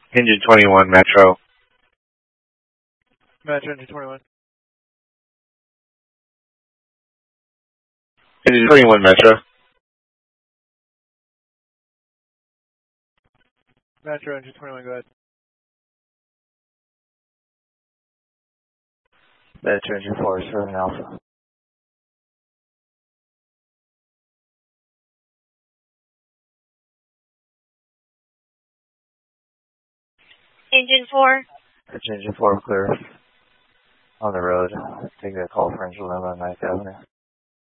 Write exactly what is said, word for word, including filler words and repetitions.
Engine twenty-one, Metro. Metro, engine twenty-one. Engine twenty-one, Metro. Metro, engine twenty-one, go ahead. Metro, engine four, seven Alpha. Engine four. Engine four, clear. On the road. Taking a call for engine eleven on ninth Avenue.